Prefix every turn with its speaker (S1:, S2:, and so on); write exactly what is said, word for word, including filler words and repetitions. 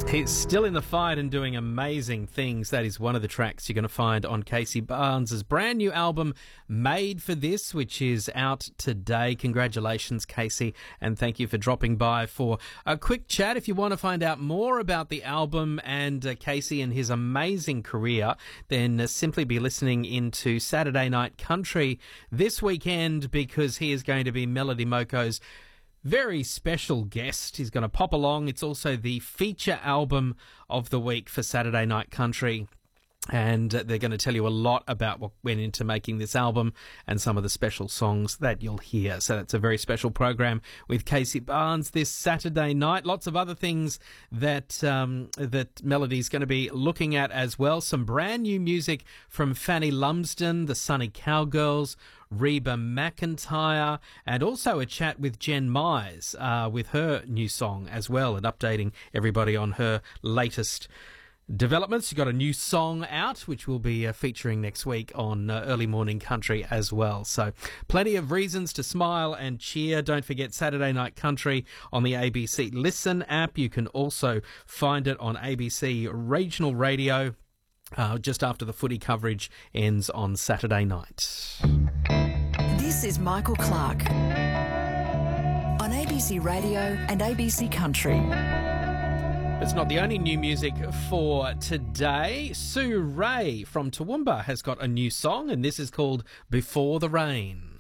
S1: He's still in the fight and doing amazing things. That is one of the tracks you're going to find on Casey Barnes' brand new album, Made for This, which is out today. Congratulations, Casey, and thank you for dropping by for a quick chat. If you want to find out more about the album and uh, Casey and his amazing career, then uh, simply be listening into Saturday Night Country this weekend, because he is going to be Melody Moko's very special guest. He's going to pop along. It's also the feature album of the week for Saturday Night Country. And they're going to tell you a lot about what went into making this album and some of the special songs that you'll hear. So that's a very special program with Casey Barnes this Saturday night. Lots of other things that um, that Melody's going to be looking at as well. Some brand new music from Fanny Lumsden, the Sunny Cowgirls, Reba McEntire, and also a chat with Jen Mize uh, with her new song as well, and updating everybody on her latest developments. You've got a new song out, which we'll be uh, featuring next week on uh, Early Morning Country as well. So plenty of reasons to smile and cheer. Don't forget Saturday Night Country on the A B C Listen app. You can also find it on A B C Regional Radio uh, just after the footy coverage ends on Saturday night.
S2: This is Michael Clark on A B C Radio and A B C Country.
S1: It's not the only new music for today. Sue Ray from Toowoomba has got a new song, and this is called Before the Rain.